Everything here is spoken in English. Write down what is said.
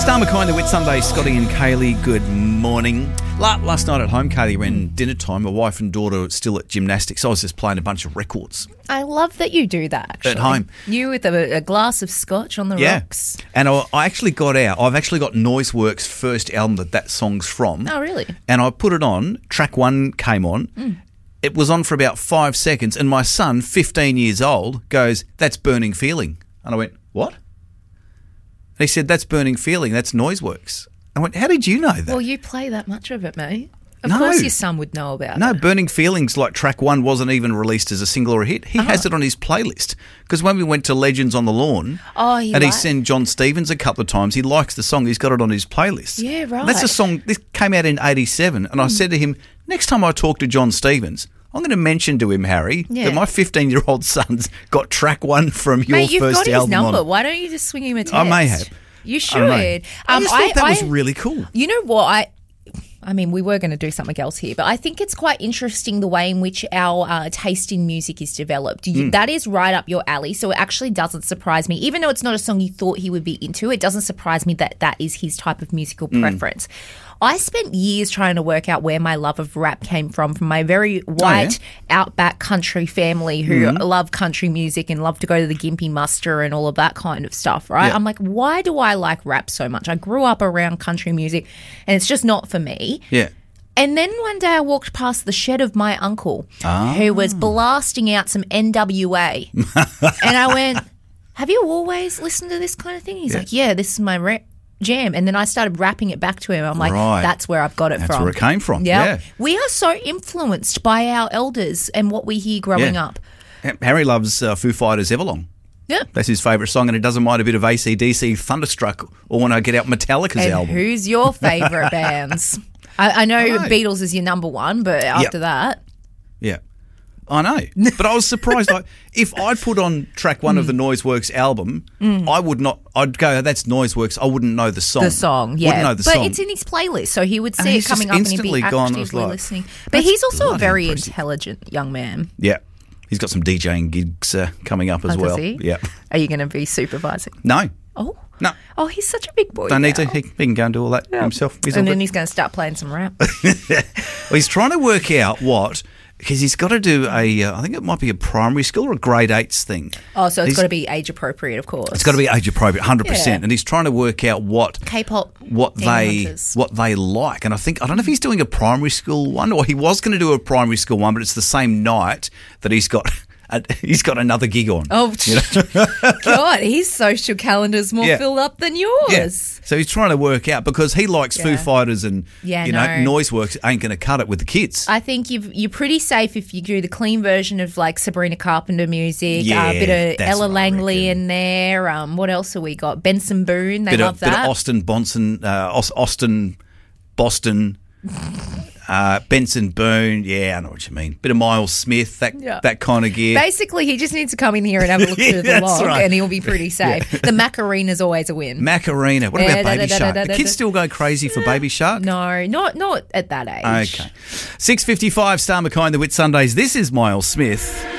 Star McCoy, the Whit Sunday, Scotty and Kaylee, good morning. Last night at home, Kaylee, when dinner time, my wife and daughter were still at gymnastics. I was just playing a bunch of records. I love that you do that, actually. At home. You with a glass of scotch on the rocks. And I actually got out. I've actually got Noiseworks' first album that song's from. Oh, really? And I put it on. Track one came on. It was on for about 5 seconds. And my son, 15 years old, goes, "That's Burning Feeling." And I went, "What?" And he said, "That's Burning Feeling. That's Noiseworks." I went, "How did you know that?" Well, you play that much of it, mate. Of No. course your son would know about it. No, Burning Feelings, like track one, wasn't even released as a single or a hit. He has it on his playlist. Because when we went to Legends on the Lawn, he sent John Stevens a couple of times, he likes the song, he's got it on his playlist. Yeah, right. And that's a song, this came out in 87, and I said to him, next time I talk to John Stevens, I'm going to mention to him, Harry, that my 15-year-old son's got track one from your Mate, first album. you've got his number. Why don't you just swing him a text? I may have. You should. I just thought that was really cool. You know what? I mean, we were going to do something else here, but I think it's quite interesting the way in which our taste in music is developed. That is right up your alley, so it actually doesn't surprise me. Even though it's not a song you thought he would be into, it doesn't surprise me that is his type of musical preference. I spent years trying to work out where my love of rap came from my very white outback country family who love country music and love to go to the Gympie muster and all of that kind of stuff, right? Yeah. I'm like, why do I like rap so much? I grew up around country music and it's just not for me. Yeah. And then one day I walked past the shed of my uncle who was blasting out some NWA. And I went, "Have you always listened to this kind of thing?" He's like, "Yeah, this is my jam." And then I started rapping it back to him. I'm like, that's where I've got it from. That's where it came from. Yeah. We are so influenced by our elders and what we hear growing up. Harry loves Foo Fighters' Everlong. Yeah. That's his favourite song, and it doesn't mind a bit of AC/DC, Thunderstruck, or when I get out Metallica's And album. who's your favourite bands? I know Beatles is your number one, but after that... Yeah. I know. But I was surprised. If I'd put on track one of the Noiseworks album, I would not, I'd go, "That's Noiseworks." I wouldn't know the song. The song, yeah. Wouldn't know the but song. it's in his playlist, so he would see he's it coming just up and he'd be instantly gone, I was actively like, listening. But that's he's also a bloody very impressive. intelligent young man. Yeah. He's got some DJing gigs coming up as Does well. he? Yeah. Are you going to be supervising? No. Oh. No. Oh, he's such a big boy. Don't need to. now. He can go and do all that himself. He's And all then good. he's going to start playing some rap. Well, he's trying to work out because he's got to do I think it might be a primary school or a grade 8s thing. Oh, so it's got to be age appropriate, of course. It's got to be age appropriate, 100%. Yeah. And he's trying to work out what K-pop they like. And I don't know if he's doing a primary school one, or he was going to do a primary school one, but it's the same night that he's got another gig on. Oh, God, his social calendar's more filled up than yours. Yeah. So he's trying to work out, because he likes Foo Fighters and Noiseworks ain't going to cut it with the kids. I think you're pretty safe if you do the clean version of like Sabrina Carpenter music, Yeah, a bit of that's Ella what I Langley reckon. in there. What else have we got? Benson Boone, they love that. Bit of Austin, Boston, Benson Boone. Yeah, I know what you mean. Bit of Miles Smith, that kind of gear. Basically, he just needs to come in here and have a look through the That's log right. and he'll be pretty safe. The Macarena's always a win. Macarena. What about Baby Shark? The kids still go crazy for Baby Shark? No, not at that age. Okay. 6:55, Star McCoy, the Whit Sundays. This is Miles Smith.